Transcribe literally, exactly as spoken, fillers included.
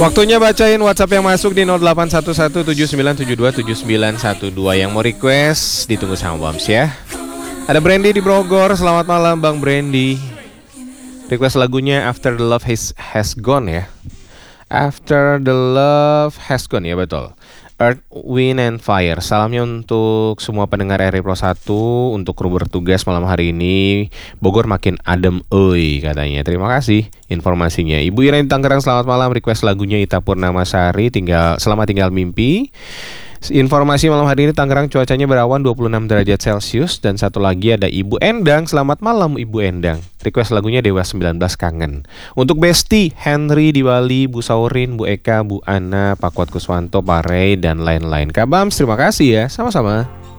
Waktunya bacain WhatsApp yang masuk di nol delapan satu satu tujuh sembilan tujuh dua tujuh sembilan satu dua. Yang mau request ditunggu sama Bams ya. Ada Brandy di Bogor. Selamat malam Bang Brandy. Request lagunya After the Love Has, has Gone ya. After the Love Has Gone ya, betul. Earth, Wind and Fire. Salamnya untuk semua pendengar R I Pro satu, untuk kru bertugas malam hari ini. Bogor makin adem euy katanya. Terima kasih informasinya. Ibu Ira di Tangerang, selamat malam. Request lagunya Ita Purnamasari, tinggal Selamat Tinggal Mimpi. Informasi malam hari ini Tangerang cuacanya berawan dua puluh enam derajat Celcius. Dan satu lagi ada Ibu Endang. Selamat malam Ibu Endang. Request lagunya Dewa sembilan belas Kangen. Untuk Besti, Henry di Bali, Bu Saurin, Bu Eka, Bu Ana, Pak Kuat Kuswanto, Pak Rey, dan lain-lain. Kak Bams, terima kasih ya. Sama-sama.